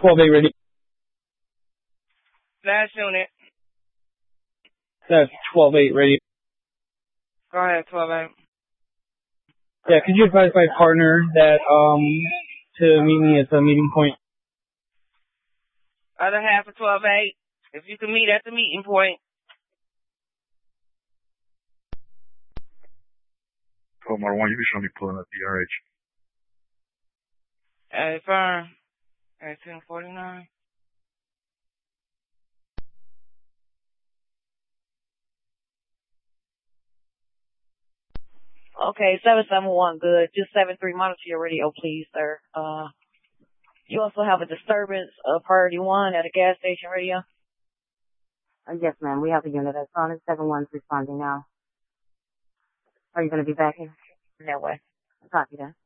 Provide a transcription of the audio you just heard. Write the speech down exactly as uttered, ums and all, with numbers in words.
twelve eight radio. Last unit. That's twelve eight radio. Go ahead, twelve eight. Yeah, could you advise my partner that um to meet me at the meeting point? Other half of twelve eight. If you can meet at the meeting point. twelve one, you can show me pulling up the R H. Hey, firm. eighteen forty-nine. Okay, seven seven one, good. Just seven three, monitor your radio, please, sir. Uh, you also have a disturbance of priority one at a gas station radio? Uh, yes, ma'am. We have a unit that's on it. seven one's responding now. Are you going to be back here? No way. Copy that.